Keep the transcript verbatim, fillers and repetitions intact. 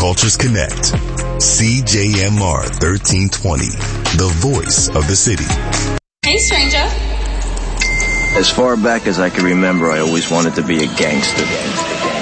cultures connect. C J M R thirteen twenty, the voice of the city. Hey, stranger. As far back as I can remember, I always wanted to be a gangster.